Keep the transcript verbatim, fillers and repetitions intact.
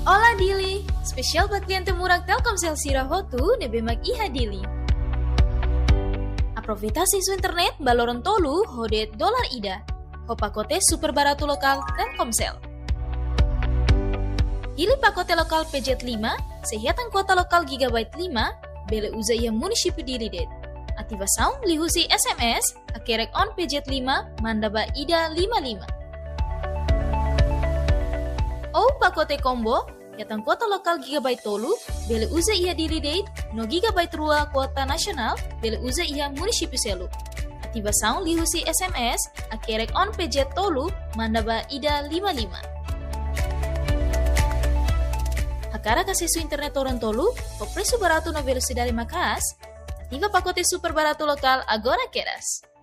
Ola Dili, spesial buat klien temurag Telkomsel Sirahotu nebemak iha Dili. Aprovita isu internet baloron tolu hodet dolar ida. Hopakote super baratu lokal Telkomsel. Pilih pakote lokal P J lima, sehatan kuota lokal gigabyte lima, bele uza ia munisipi diri det. Aktiva sound lihusi S M S, akerek on P J lima, mandaba ida lima lima. Oh pakote combo, yatan kuota lokal gigabyte tolu, bele uza ia diri det, no gigabyte rua kuota nasional, bele uza ia munisipi selu. Aktiva sound lihusi S M S, akerek on P J tolu, mandaba ida lima lima. Hakara kasih su internet orang tolu, po presu baratu no velocidade makas, aktiva pakote super baratu lokal agora queras.